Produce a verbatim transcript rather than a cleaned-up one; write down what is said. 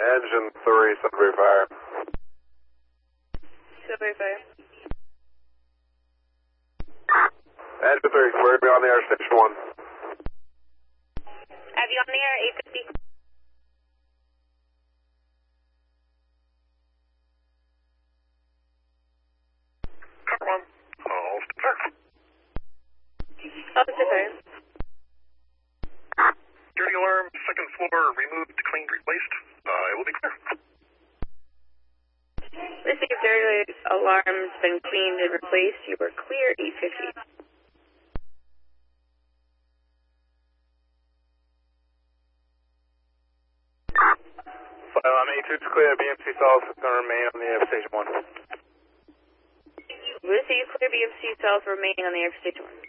Engine three, Sudbury Fire. Sudbury Fire. Engine three, clear beyond the air, station one. Have you on the air, eight fifty? Car one. All fire. Officer Fire. Dirty alarm, second floor, removed, cleaned, replaced. Uh, it will be clear. Received dirty alarm's been cleaned and replaced. You are clear, eight fifty. File on A two, clear, B M C South, going to remain on the air, station one. Received clear, B M C South remaining on the air for station one.